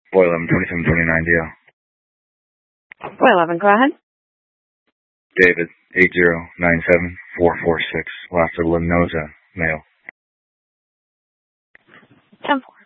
Boy 11, 2729 DL. Boy 11, go ahead. David, 8097446, Lhasa Lenosa, male. 10-4.